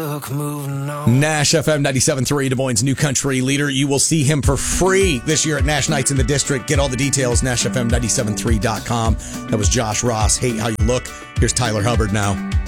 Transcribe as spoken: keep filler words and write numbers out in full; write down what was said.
Nash F M ninety-seven point three, Des Moines' new country leader. You will see him for free this year at Nash Nights in the District. Get all the details, nash f m ninety-seven point three dot com. That was Josh Ross. Hate How You Look. Here's Tyler Hubbard now.